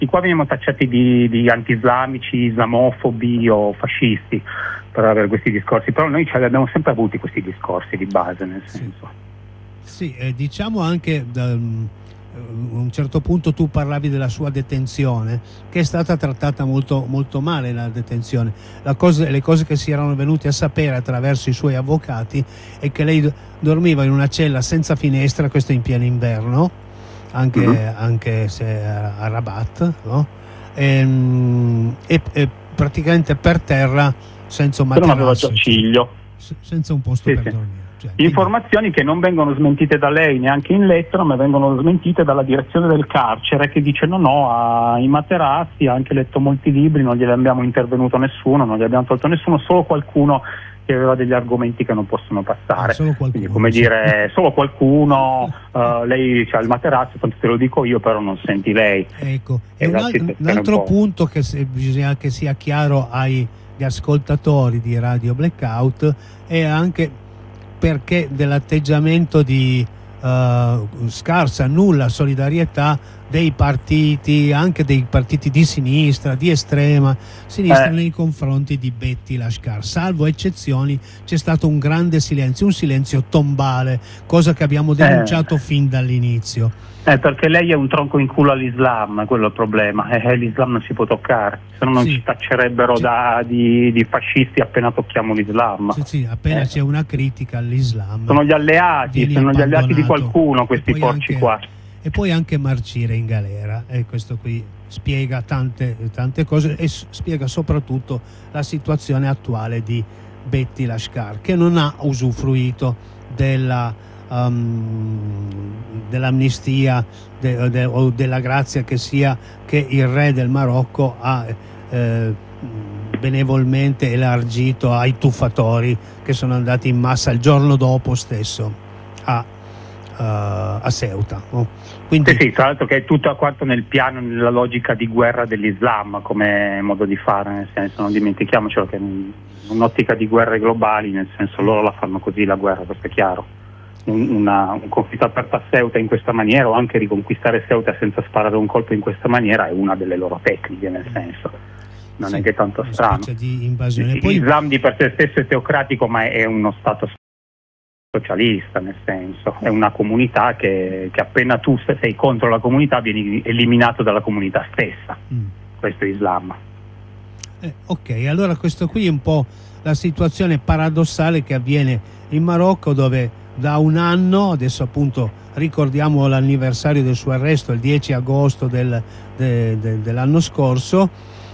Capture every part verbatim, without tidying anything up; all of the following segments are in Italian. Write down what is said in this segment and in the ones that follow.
di qua veniamo tacciati di, di anti-islamici, islamofobi o fascisti per avere questi discorsi, però noi ce li abbiamo sempre avuti questi discorsi di base, nel senso. Sì, sì eh, diciamo anche da um, un certo punto tu parlavi della sua detenzione, che è stata trattata molto, molto male la detenzione. La cosa, le cose che si erano venute a sapere attraverso i suoi avvocati è che lei dormiva in una cella senza finestra, questo in pieno inverno, anche, mm-hmm. anche se a, a Rabat, no? e, e, e praticamente per terra senza un materasso, senza un posto sì, per sì. dormire. Cioè, informazioni che non vengono smentite da lei neanche in lettera, ma vengono smentite dalla direzione del carcere, che dice no no, ha i materassi, ha anche letto molti libri, non glieli abbiamo intervenuto nessuno, non gli abbiamo tolto nessuno, solo qualcuno che aveva degli argomenti che non possono passare. Ah, solo qualcuno, quindi come sì. dire, solo qualcuno, uh, lei c'ha il materasso, tanto te lo dico io, però non senti lei. Ecco, e un, al- un altro un punto che se, bisogna che sia chiaro agli ascoltatori di Radio Blackout è anche perché dell'atteggiamento di uh, scarsa, nulla solidarietà dei partiti, anche dei partiti di sinistra, di estrema sinistra, eh. nei confronti di Betty Lashkar. Salvo eccezioni c'è stato un grande silenzio, un silenzio tombale, cosa che abbiamo denunciato eh. fin dall'inizio. Eh, perché lei è un tronco in culo all'Islam, quello è il problema, eh, l'Islam non si può toccare, se no non sì. ci taccerebbero da, di, di fascisti appena tocchiamo l'Islam. Sì, sì, appena eh. c'è una critica all'Islam. Sono gli alleati, sono gli alleati di qualcuno questi porci anche, qua. E poi anche marcire in galera, e questo qui spiega tante, tante cose e spiega soprattutto la situazione attuale di Betty Lashkar, che non ha usufruito della Um, dell'amnistia de, de, o della grazia che sia che il re del Marocco ha eh, benevolmente elargito ai tuffatori che sono andati in massa il giorno dopo stesso a, uh, a Ceuta, no? Quindi... Sì, sì, tra l'altro che è tutto quanto nel piano, nella logica di guerra dell'Islam come modo di fare, nel senso, non dimentichiamocelo che in un'ottica di guerre globali, nel senso loro la fanno così la guerra, questo è chiaro. Una, un conflitto aperto a Ceuta in questa maniera, o anche riconquistare Ceuta senza sparare un colpo in questa maniera, è una delle loro tecniche, nel senso non sì, è che tanto strano. Di invasione. Poi... l'Islam di per sé stesso è teocratico, ma è uno stato socialista, nel senso è una comunità che, che appena tu sei contro la comunità vieni eliminato dalla comunità stessa. mm. Questo è Islam. eh, ok, allora questo qui è un po' la situazione paradossale che avviene in Marocco, dove da un anno, adesso appunto ricordiamo l'anniversario del suo arresto, il dieci agosto del, de, de, dell'anno scorso,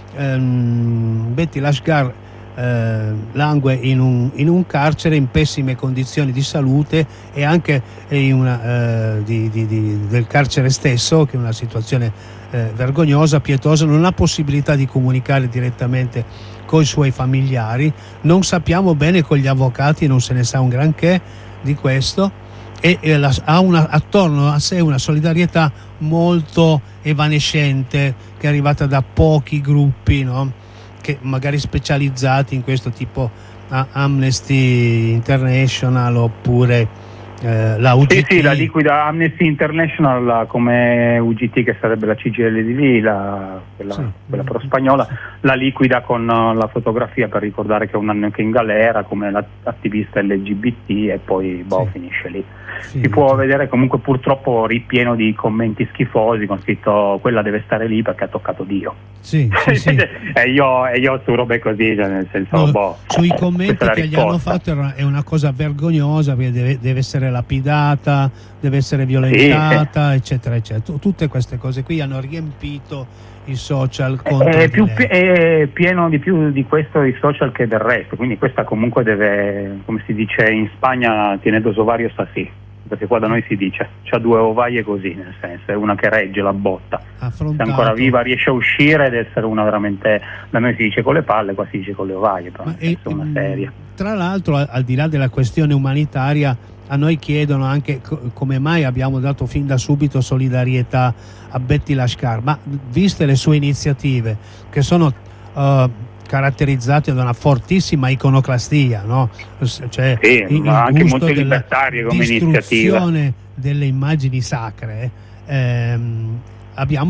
ehm, Betty Lashkar eh, langue in un, in un carcere in pessime condizioni di salute e anche in una, eh, di, di, di, del carcere stesso, che è una situazione eh, vergognosa, pietosa, non ha possibilità di comunicare direttamente con i suoi familiari, non sappiamo bene con gli avvocati, non se ne sa un granché di questo, e, e la, ha una, attorno a sé una solidarietà molto evanescente che è arrivata da pochi gruppi, no? Che magari specializzati in questo, tipo uh, Amnesty International oppure eh, la U G T. Sì, sì, la liquida Amnesty International come U G T, che sarebbe la C G L di lì, la, quella, sì. quella però spagnola, sì. La liquida con uh, la fotografia per ricordare che è un anno che è in galera come l'attivista L G B T, e poi boh, sì. finisce lì. Sì, si può sì. vedere comunque purtroppo ripieno di commenti schifosi con scritto quella deve stare lì perché ha toccato Dio. Sì, sì, sì. e, io, e io su robe così, cioè nel senso no, boh, sui commenti che gli hanno fatto è una cosa vergognosa, perché deve, deve essere lapidata, deve essere violentata, sì, eccetera eccetera. Tutte queste cose qui hanno riempito i social contro è, di più, lei. È pieno di più di questo i social che del resto, quindi questa comunque deve, come si dice in Spagna, tiene dos ovarios así, perché qua da noi si dice c'ha due ovaie così, nel senso è una che regge la botta, affrontato. Se è ancora viva riesce a uscire ed essere una veramente, da noi si dice con le palle, qua si dice con le ovaie, però è una seria. Tra l'altro, al di là della questione umanitaria, a noi chiedono anche co come mai abbiamo dato fin da subito solidarietà a Betty Lashkar, ma viste le sue iniziative che sono uh, caratterizzate da una fortissima iconoclastia, no? Cioè, sì, il, ma il anche molto libertarie come iniziativa, delle immagini sacre, ehm, abbiamo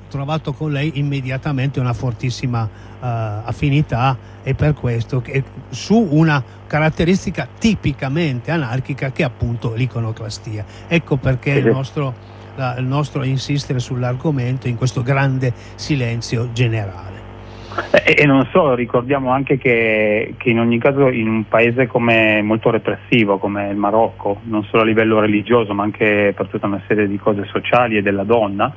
trovato con lei immediatamente una fortissima uh, affinità, e per questo che, su una caratteristica tipicamente anarchica che è appunto l'iconoclastia. Ecco perché il nostro, la, il nostro insistere sull'argomento in questo grande silenzio generale. E, e non solo, ricordiamo anche che, che in ogni caso in un paese come molto repressivo come il Marocco, non solo a livello religioso ma anche per tutta una serie di cose sociali e della donna,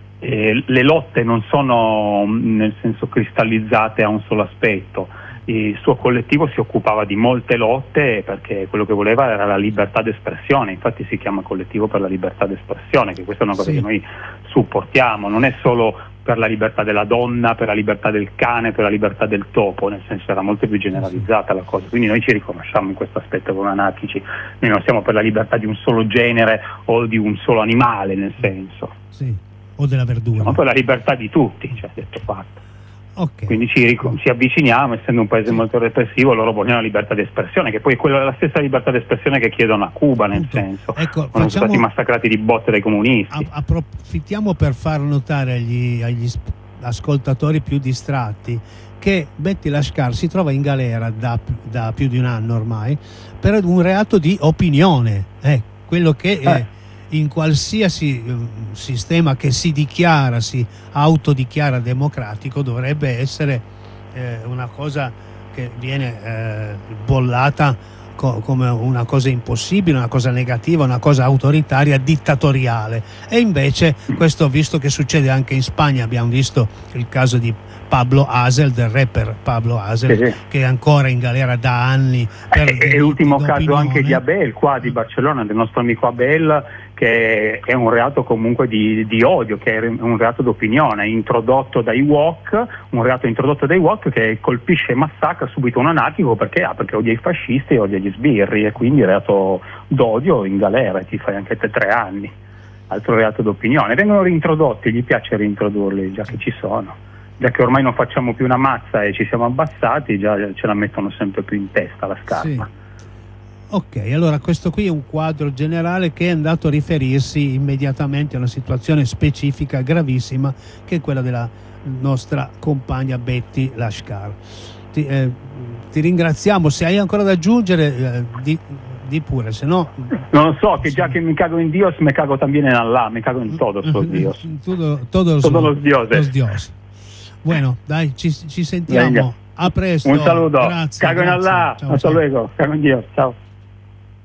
eh, le lotte non sono nel senso cristallizzate a un solo aspetto. Il suo collettivo si occupava di molte lotte perché quello che voleva era la libertà d'espressione, infatti si chiama Collettivo per la Libertà d'Espressione, che questa è una cosa sì. che noi supportiamo, non è solo per la libertà della donna, per la libertà del cane, per la libertà del topo, nel senso era molto più generalizzata la cosa, quindi noi ci riconosciamo in questo aspetto come anarchici, noi non siamo per la libertà di un solo genere o di un solo animale, nel senso. Sì, o della verdura. Siamo per la libertà di tutti, cioè detto fatto. Okay. Quindi ci, ci avviciniamo, essendo un paese sì. molto repressivo, loro vogliono la libertà di espressione, che poi è quella la stessa libertà di espressione che chiedono a Cuba, nel Punto. senso ecco, sono facciamo, stati massacrati di botte dai comunisti. Approfittiamo per far notare agli, agli ascoltatori più distratti che Betty Lashkar si trova in galera da, da più di un anno ormai per un reato di opinione, eh, quello che eh. è in qualsiasi eh, sistema che si dichiara, si autodichiara democratico, dovrebbe essere eh, una cosa che viene eh, bollata co come una cosa impossibile, una cosa negativa, una cosa autoritaria, dittatoriale. E invece questo, visto che succede anche in Spagna, abbiamo visto il caso di Pablo Hasél, del rapper Pablo Hasél, sì, sì. che è ancora in galera da anni per e, e l'ultimo caso anche di Abel qua di Barcellona, del nostro amico Abel, che è un reato comunque di, di odio, che è un reato d'opinione introdotto dai W O C, un reato introdotto dai W O C che colpisce e massacra subito un anarchico perché, ah, perché odia i fascisti e odia gli sbirri, e quindi reato d'odio in galera, e ti fai anche te tre anni, altro reato d'opinione. Vengono reintrodotti, gli piace reintrodurli già che ci sono, già che ormai non facciamo più una mazza e ci siamo abbassati, già ce la mettono sempre più in testa la scarpa. Sì. Ok, allora questo qui è un quadro generale che è andato a riferirsi immediatamente a una situazione specifica gravissima, che è quella della nostra compagna Betty Lashkar. Ti, eh, ti ringraziamo, se hai ancora da aggiungere eh, di, di pure, se no... Non lo so, che già che mi cago in Dios, me cago también en Allah, me cago in todos los Dios. Todo, todos, todos los dioses. Los dios. Bueno, dai, ci, ci sentiamo. Venga. A presto. Un saludo. Grazie, cago grazie. in Allah. Ciao, Hasta ciao. luego. Cago in Dios. Ciao.